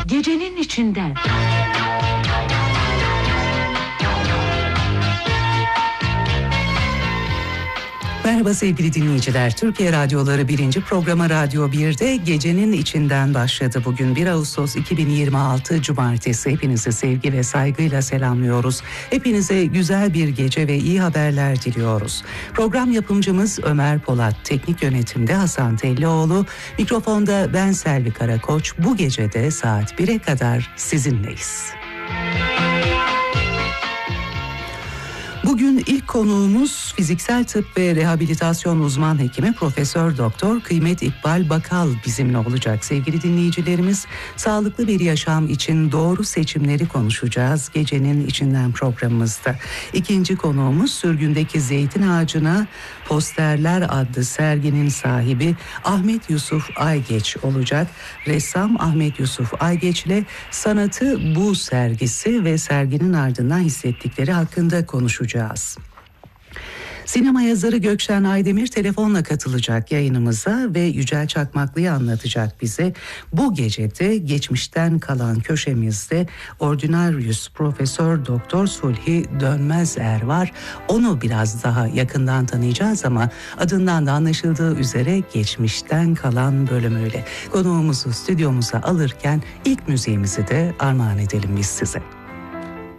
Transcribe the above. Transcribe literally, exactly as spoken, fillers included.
Gecenin içinden. Merhaba sevgili dinleyiciler. Türkiye Radyoları birinci programa Radyo bir'de Gecenin içinden başladı. Bugün bir Ağustos iki bin yirmi altı Cumartesi. Hepinizi sevgi ve saygıyla selamlıyoruz. Hepinize güzel bir gece ve iyi haberler diliyoruz. Program yapımcımız Ömer Polat, teknik yönetimde Hasan Tellioğlu, mikrofonda ben Selvi Karakoç. Bu gecede saat bir'e kadar sizinleyiz. Bugün ilk konuğumuz fiziksel tıp ve rehabilitasyon uzman hekimi Profesör Doktor Kıymet İkbal Bakal bizimle olacak. Sevgili dinleyicilerimiz, sağlıklı bir yaşam için doğru seçimleri konuşacağız gecenin içinden programımızda. İkinci konuğumuz sürgündeki zeytin ağacına posterler adlı serginin sahibi Ahmet Yusuf Aygeç olacak. Ressam Ahmet Yusuf Aygeç'le sanatı bu sergisi ve serginin ardından hissettikleri hakkında konuşacağız. Sinema yazarı Gökşen Aydemir telefonla katılacak yayınımıza ve Yücel Çakmaklı'yı anlatacak bize. Bu gecede geçmişten kalan köşemizde Ordinarius Profesör Doktor Sulhi Dönmezer var. Onu biraz daha yakından tanıyacağız ama adından da anlaşıldığı üzere geçmişten kalan bölümüyle. Konuğumuzu stüdyomuza alırken ilk müziğimizi de armağan edelim biz size.